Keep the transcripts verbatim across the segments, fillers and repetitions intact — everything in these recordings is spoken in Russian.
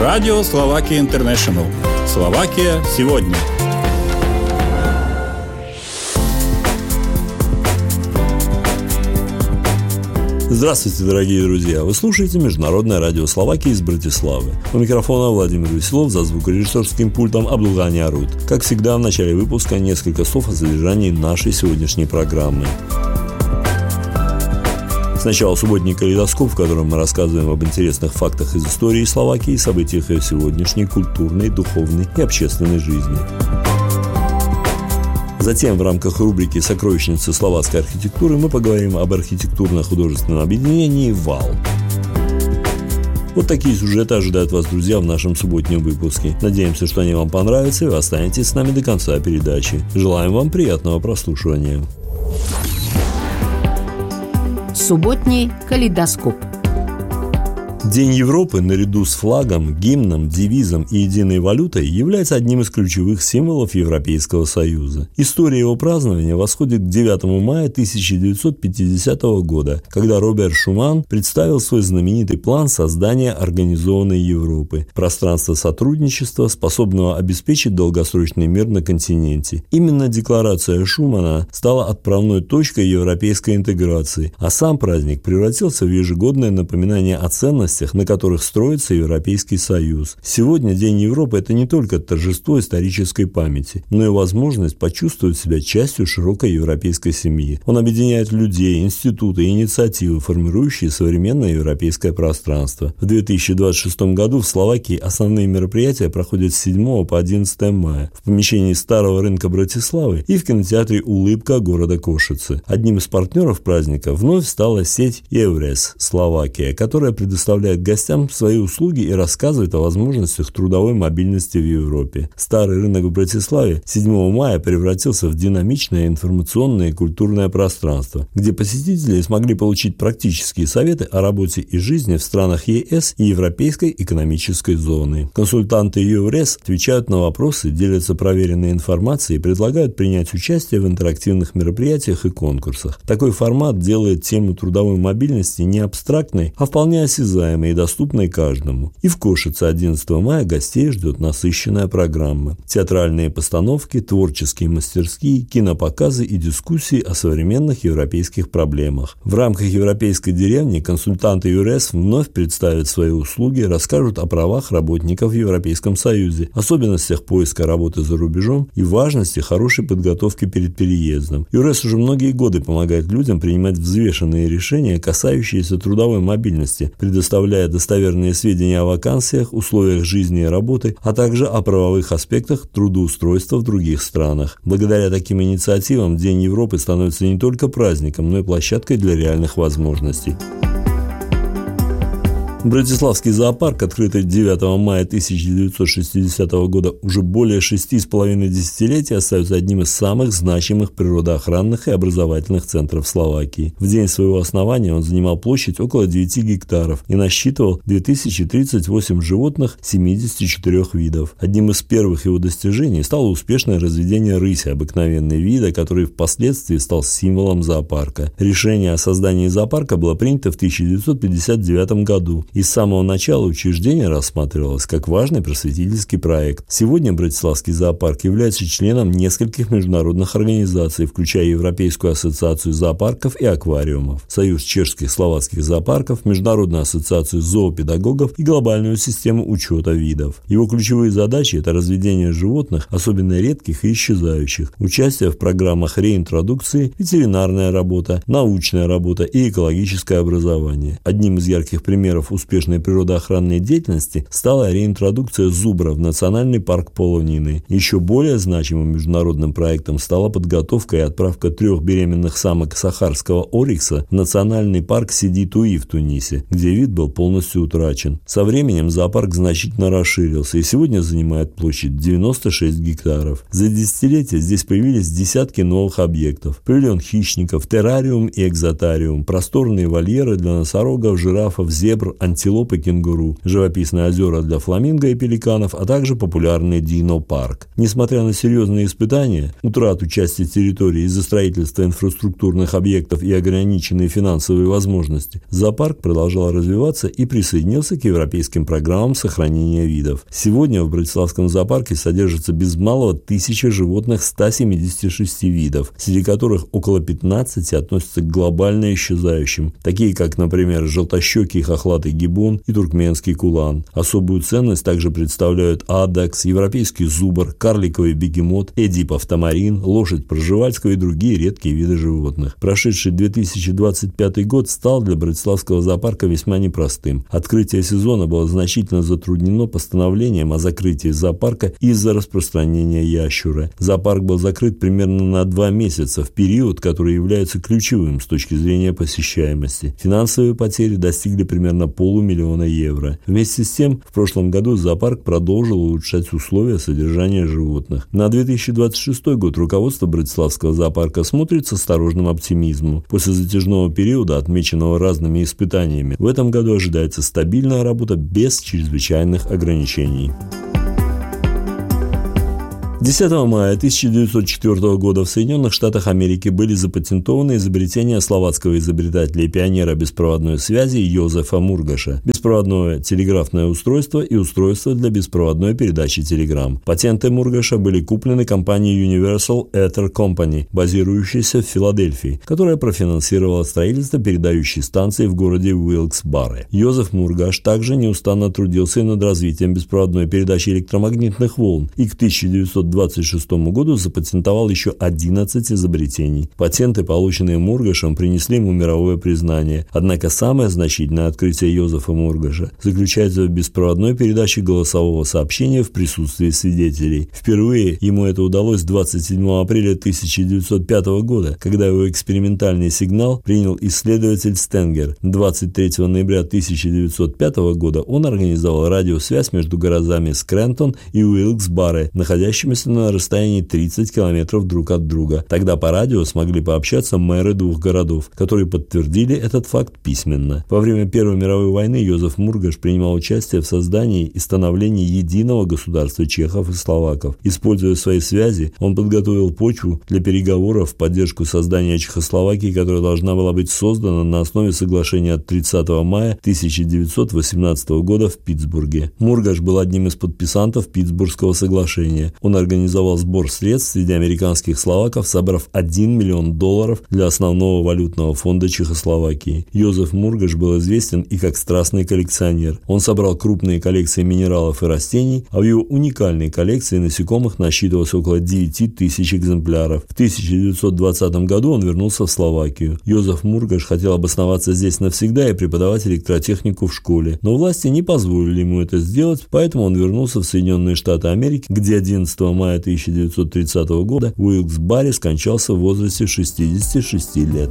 Радио Словакия Интернешнл. Словакия сегодня. Здравствуйте, дорогие друзья! Вы слушаете Международное радио Словакии из Братиславы. У микрофона Владимир Веселов, за звукорежиссерским пультом Абдулгани Арут. Как всегда, в начале выпуска несколько слов о содержании нашей сегодняшней программы. Сначала субботний калейдоскоп, в котором мы рассказываем об интересных фактах из истории Словакии и событиях ее сегодняшней культурной, духовной и общественной жизни. Затем в рамках рубрики «Сокровищницы словацкой архитектуры» мы поговорим об архитектурно-художественном объединении «ВАЛ». Вот такие сюжеты ожидают вас, друзья, в нашем субботнем выпуске. Надеемся, что они вам понравятся, и вы останетесь с нами до конца передачи. Желаем вам приятного прослушивания. Субботний калейдоскоп. День Европы наряду с флагом, гимном, девизом и единой валютой является одним из ключевых символов Европейского Союза. История его празднования восходит к девятому мая тысяча девятьсот пятидесятого года, когда Роберт Шуман представил свой знаменитый план создания организованной Европы, пространства сотрудничества, способного обеспечить долгосрочный мир на континенте. Именно декларация Шумана стала отправной точкой европейской интеграции, а сам праздник превратился в ежегодное напоминание о ценностях, на которых строится Европейский Союз. Сегодня День Европы – это не только торжество исторической памяти, но и возможность почувствовать себя частью широкой европейской семьи. Он объединяет людей, институты и инициативы, формирующие современное европейское пространство. В две тысячи двадцать шестом году в Словакии основные мероприятия проходят с седьмого по одиннадцатое мая в помещении Старого рынка Братиславы и в кинотеатре «Улыбка» города Кошице. Одним из партнеров праздника вновь стала сеть Еврес Словакия, которая предоставляет гостям свои услуги и рассказывает о возможностях трудовой мобильности в Европе. Старый рынок в Братиславе седьмого мая превратился в динамичное информационное и культурное пространство, где посетители смогли получить практические советы о работе и жизни в странах ЕС и Европейской экономической зоны. Консультанты Еврес отвечают на вопросы, делятся проверенной информацией и предлагают принять участие в интерактивных мероприятиях и конкурсах. Такой формат делает тему трудовой мобильности не абстрактной, а вполне осязаемой и доступной каждому. И в Кошице одиннадцатого мая гостей ждет насыщенная программа. Театральные постановки, творческие мастерские, кинопоказы и дискуссии о современных европейских проблемах. В рамках Европейской деревни консультанты ЮРЕС вновь представят свои услуги, расскажут о правах работников в Европейском Союзе, особенностях поиска работы за рубежом и важности хорошей подготовки перед переездом. ЮРЕС уже многие годы помогает людям принимать взвешенные решения, касающиеся трудовой мобильности, предоставляя достоверные сведения о вакансиях, условиях жизни и работы, а также о правовых аспектах трудоустройства в других странах. Благодаря таким инициативам День Европы становится не только праздником, но и площадкой для реальных возможностей. Братиславский зоопарк, открытый девятого мая тысяча девятьсот шестидесятого года, уже более шести с половиной десятилетий остается одним из самых значимых природоохранных и образовательных центров Словакии. В день своего основания он занимал площадь около девяти гектаров и насчитывал две тысячи тридцать восемь животных семидесяти четырёх видов. Одним из первых его достижений стало успешное разведение рыси, обыкновенной вида, который впоследствии стал символом зоопарка. Решение о создании зоопарка было принято в тысяча девятьсот пятьдесят девятом году. И с самого начала учреждение рассматривалось как важный просветительский проект. Сегодня Братиславский зоопарк является членом нескольких международных организаций, включая Европейскую ассоциацию зоопарков и аквариумов, Союз чешских словацких зоопарков, Международную ассоциацию зоопедагогов и глобальную систему учета видов. Его ключевые задачи – это разведение животных, особенно редких и исчезающих, участие в программах реинтродукции, ветеринарная работа, научная работа и экологическое образование. Одним из ярких примеров успешной природоохранной деятельности стала реинтродукция зубра в Национальный парк Полонины. Еще более значимым международным проектом стала подготовка и отправка трех беременных самок сахарского орикса в Национальный парк Сиди-Туи в Тунисе, где вид был полностью утрачен. Со временем зоопарк значительно расширился и сегодня занимает площадь девяносто шесть гектаров. За десятилетия здесь появились десятки новых объектов: павильон хищников, террариум и экзотариум, просторные вольеры для носорогов, жирафов, зебр, антилоп антилоп и кенгуру, живописные озера для фламинго и пеликанов, а также популярный Дино-парк. Несмотря на серьезные испытания, утрату части территории из-за строительства инфраструктурных объектов и ограниченные финансовые возможности, зоопарк продолжал развиваться и присоединился к европейским программам сохранения видов. Сегодня в Братиславском зоопарке содержится без малого тысяча животных ста семидесяти шести видов, среди которых около пятнадцати относятся к глобально исчезающим, такие как, например, желтощекий хохлатый гиббон и туркменский кулан. Особую ценность также представляют адакс, европейский зубр, карликовый бегемот, эдипов тамарин, лошадь пржевальского и другие редкие виды животных. Прошедший две тысячи двадцать пятый год стал для Братиславского зоопарка весьма непростым. Открытие сезона было значительно затруднено постановлением о закрытии зоопарка из-за распространения ящура. Зоопарк был закрыт примерно на два месяца, в период, который является ключевым с точки зрения посещаемости. Финансовые потери достигли примерно полумиллиона евро. Вместе с тем, в прошлом году зоопарк продолжил улучшать условия содержания животных. На две тысячи двадцать шестой год руководство Братиславского зоопарка смотрит с осторожным оптимизмом. После затяжного периода, отмеченного разными испытаниями, в этом году ожидается стабильная работа без чрезвычайных ограничений. десятого мая тысяча девятьсот четвёртого года в Соединенных Штатах Америки были запатентованы изобретения словацкого изобретателя и пионера беспроводной связи Йозефа Мургаша, беспроводное телеграфное устройство и устройство для беспроводной передачи телеграмм. Патенты Мургаша были куплены компанией Universal Ether Company, базирующейся в Филадельфии, которая профинансировала строительство передающей станции в городе Уилкс-Барре. Йозеф Мургаш также неустанно трудился и над развитием беспроводной передачи электромагнитных волн и к тысяча девятьсот двадцать шестому году запатентовал еще одиннадцать изобретений. Патенты, полученные Мургашем, принесли ему мировое признание. Однако самое значительное открытие Йозефа Мургаша заключается в беспроводной передаче голосового сообщения в присутствии свидетелей. Впервые ему это удалось двадцать седьмого апреля тысяча девятьсот пятого года, когда его экспериментальный сигнал принял исследователь Стенгер. двадцать третьего ноября тысяча девятьсот пятого года он организовал радиосвязь между городами Скрэнтон и Уилкс-Барре, находящимися на расстоянии тридцать километров друг от друга. Тогда по радио смогли пообщаться мэры двух городов, которые подтвердили этот факт письменно. Во время Первой мировой войны Йозеф Мургаш принимал участие в создании и становлении единого государства чехов и словаков. Используя свои связи, он подготовил почву для переговоров в поддержку создания Чехословакии, которая должна была быть создана на основе соглашения от тридцатого мая тысяча девятьсот восемнадцатого года в Питтсбурге. Мургаш был одним из подписантов Питтсбургского соглашения. Он организовал сбор средств среди американских словаков, собрав один миллион долларов для основного валютного фонда Чехословакии. Йозеф Мургаш был известен и как страстный коллекционер. Он собрал крупные коллекции минералов и растений, а в его уникальной коллекции насекомых насчитывалось около девяти тысяч экземпляров. В тысяча девятьсот двадцатом году он вернулся в Словакию. Йозеф Мургаш хотел обосноваться здесь навсегда и преподавать электротехнику в школе, но власти не позволили ему это сделать, поэтому он вернулся в Соединенные Штаты Америки, где одиннадцатого мая тысяча девятьсот тридцатого года в Уилкс-Барре скончался в возрасте шестидесяти шести лет.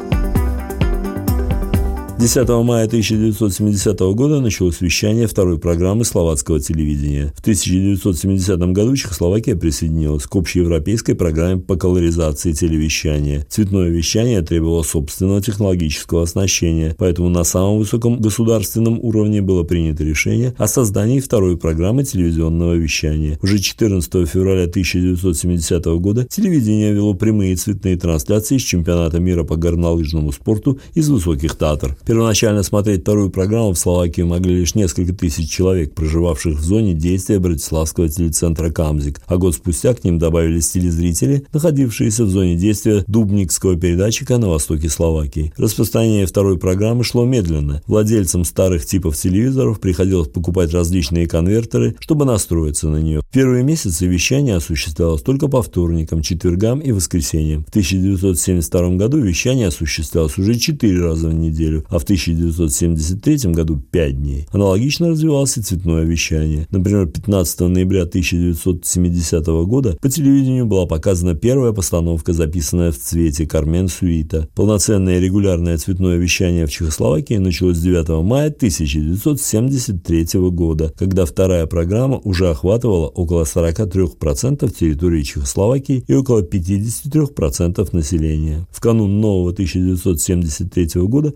десятого мая тысяча девятьсот семидесятого года началось вещание второй программы словацкого телевидения. В тысяча девятьсот семидесятом году Чехословакия присоединилась к общеевропейской программе по колоризации телевещания. Цветное вещание требовало собственного технологического оснащения, поэтому на самом высоком государственном уровне было принято решение о создании второй программы телевизионного вещания. Уже четырнадцатого февраля тысяча девятьсот семидесятого года телевидение вело прямые цветные трансляции с чемпионата мира по горнолыжному спорту из Высоких Татр. Первоначально смотреть вторую программу в Словакии могли лишь несколько тысяч человек, проживавших в зоне действия Братиславского телецентра «Камзик», а год спустя к ним добавились телезрители, находившиеся в зоне действия Дубникского передатчика на востоке Словакии. Распространение второй программы шло медленно. Владельцам старых типов телевизоров приходилось покупать различные конвертеры, чтобы настроиться на нее. В первые месяцы вещание осуществлялось только по вторникам, четвергам и воскресеньям. В тысяча девятьсот семьдесят втором году вещание осуществлялось уже четыре раза в неделю, а в тысяча девятьсот семьдесят третьем году пять дней. Аналогично развивалось и цветное вещание. Например, пятнадцатого ноября тысяча девятьсот семидесятого года по телевидению была показана первая постановка, записанная в цвете «Кармен Суита». Полноценное регулярное цветное вещание в Чехословакии началось девятого мая тысяча девятьсот семьдесят третьего года, когда вторая программа уже охватывала около сорока трёх процентов территории Чехословакии и около пятидесяти трёх процентов населения. В канун нового тысяча девятьсот семьдесят третьего года впервые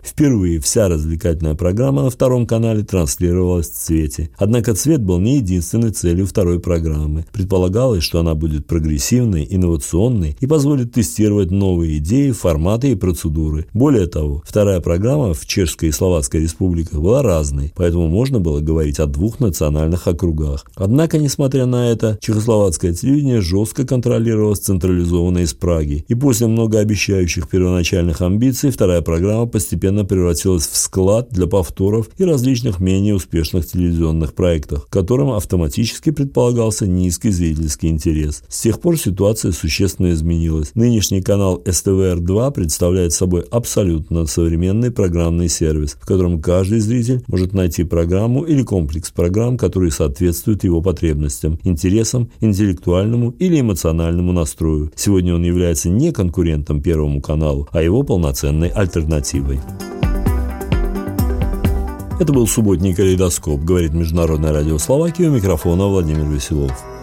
впервые вся развлекательная программа на втором канале транслировалась в цвете. Однако цвет был не единственной целью второй программы. Предполагалось, что она будет прогрессивной, инновационной и позволит тестировать новые идеи, форматы и процедуры. Более того, вторая программа в Чешской и Словацкой республиках была разной, поэтому можно было говорить о двух национальных округах. Однако, несмотря на это, чехословацкое телевидение жестко контролировалось централизованно из Праги, и после многообещающих первоначальных амбиций вторая программа постепенно превратилась в склад для повторов и различных менее успешных телевизионных проектов, которым автоматически предполагался низкий зрительский интерес. С тех пор ситуация существенно изменилась. Нынешний канал эс тэ вэ эр два представляет собой абсолютно современный программный сервис, в котором каждый зритель может найти программу или комплекс программ, которые соответствуют его потребностям, интересам, интеллектуальному или эмоциональному настрою. Сегодня он является не конкурентом Первому каналу, а его полноценной альтернативой. Это был субботний калейдоскоп, говорит Международное радио Словакии, у микрофона Владимир Веселов.